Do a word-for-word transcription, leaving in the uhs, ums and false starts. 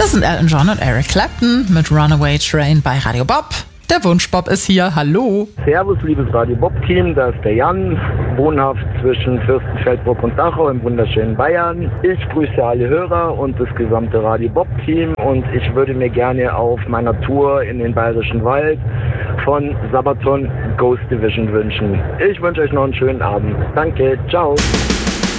Das sind Elton John und Eric Clapton mit Runaway Train bei Radio Bob. Der Wunschbob ist hier, hallo. Servus, liebes Radio Bob-Team, da ist der Jan, wohnhaft zwischen Fürstenfeldbruck und Dachau im wunderschönen Bayern. Ich grüße alle Hörer und das gesamte Radio Bob-Team und ich würde mir gerne auf meiner Tour in den Bayerischen Wald von Sabaton Ghost Division wünschen. Ich wünsche euch noch einen schönen Abend. Danke, ciao.